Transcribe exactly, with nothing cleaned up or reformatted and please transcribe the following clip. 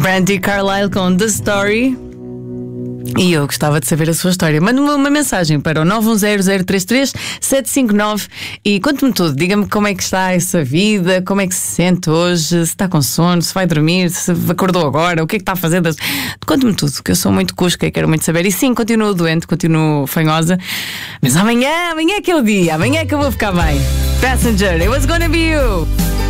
Brandy Carlile com The Story. E eu gostava de saber a sua história. Mande-me uma mensagem para o nove um zero zero três três sete cinco nove e conte-me tudo. Diga-me como é que está essa vida, como é que se sente hoje, se está com sono, se vai dormir, se acordou agora, o que é que está a fazer. Conte-me tudo, que eu sou muito cusca e quero muito saber. E sim, continuo doente, continuo fanhosa, mas amanhã, amanhã é que é o dia, amanhã é que eu vou ficar bem. Passenger, it was gonna be you.